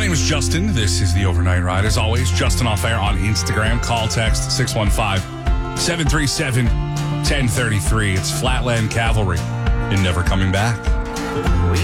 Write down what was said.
name is Justin. This is the Overnight Ride. As always, Justin Off Air on Instagram. Call, text 615-737-1033. It's Flatland Cavalry and Never Coming Back.